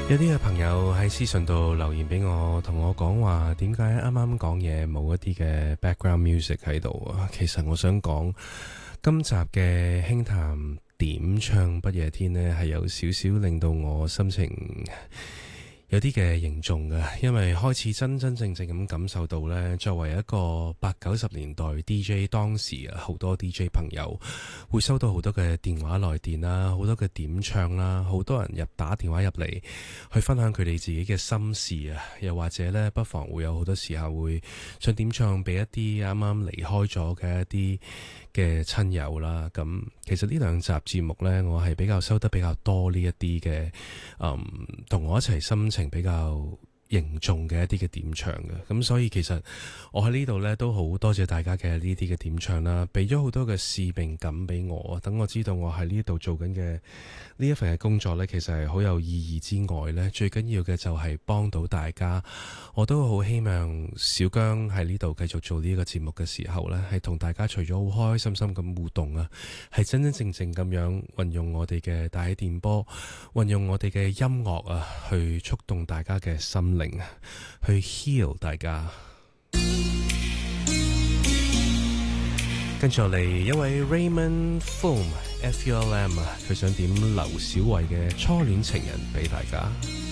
有啲嘅朋友喺私信度留言俾我，同我講話點解啱啱講嘢冇一啲嘅 background music 喺度啊？其實我想講今集嘅輕談點唱不夜天呢，係有少少令到我心情有啲嘅凝重嘅，因為開始真真正正咁感受到呢，作為一個80-90年代 DJ， 當時啊好多 DJ 朋友會收到好多嘅電話來電啦，好多嘅點唱啦，好多人打電話入嚟去分享佢哋自己嘅心事啊，又或者呢，不妨會有好多時候會想點唱俾一啲啱啱離開咗嘅一啲嘅親友啦。咁其實呢兩集節目呢，我係比較收得比較多呢一啲嘅同我一齊心情比較凝重嘅一啲嘅點唱嘅，咁所以其實我喺呢度呢都好多謝大家嘅呢啲嘅點唱啦，俾咗好多嘅使命感俾我，等我知道我喺呢度做緊嘅呢一份嘅工作呢，其實係好有意義之外呢，最緊要嘅就係幫到大家。我都好希望小姜喺呢度繼續做呢個節目嘅時候呢，係同大家除咗好開開心心咁互動啊，係真真正正咁樣運用我哋嘅大氣電波，運用我哋嘅音樂啊，去觸動大家嘅心靈，去 heal 大家。跟住嚟一位 Raymond Foom FULM 啊，佢想點劉小慧嘅初戀情人俾大家。